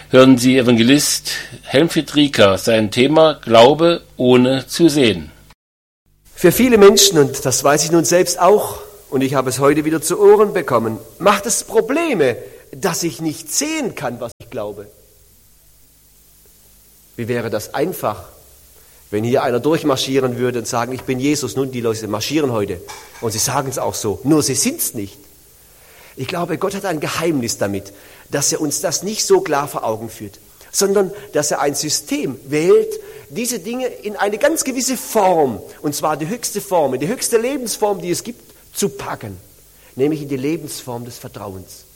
hören Sie Evangelist Helmfried Rieker, sein Thema Glaube ohne zu sehen. Für viele Menschen, und das weiß ich nun selbst auch, und ich habe es heute wieder zu Ohren bekommen, macht es Probleme, dass ich nicht sehen kann, was ich glaube. Wie wäre das einfach, wenn hier einer durchmarschieren würde und sagen, ich bin Jesus, nun die Leute marschieren heute. Und sie sagen es auch so, nur sie sind es nicht. Ich glaube, Gott hat ein Geheimnis damit, dass er uns das nicht so klar vor Augen führt, sondern dass er ein System wählt, diese Dinge in eine ganz gewisse Form, und zwar die höchste Form, die höchste Lebensform, die es gibt, zu packen, nämlich in die Lebensform des Vertrauens.